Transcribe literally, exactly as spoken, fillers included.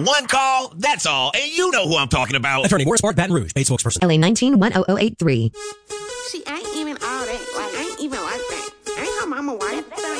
One call, that's all. And you know who I'm talking about. Attorney Morris Park, Baton Rouge, paid spokesperson. L A nineteen one oh oh eight three. She ain't even all that. Like, ain't even like that. Ain't her mama wife.